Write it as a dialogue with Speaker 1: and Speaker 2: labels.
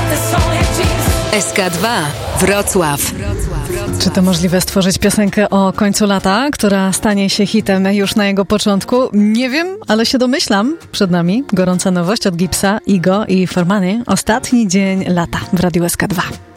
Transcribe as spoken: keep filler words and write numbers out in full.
Speaker 1: S K dwa Wrocław.
Speaker 2: Czy to możliwe stworzyć piosenkę o końcu lata, która stanie się hitem już na jego początku? Nie wiem, ale się domyślam. Przed nami gorąca nowość od Gipsa, Igo i Formany. Ostatni dzień lata w Radiu S K dwa.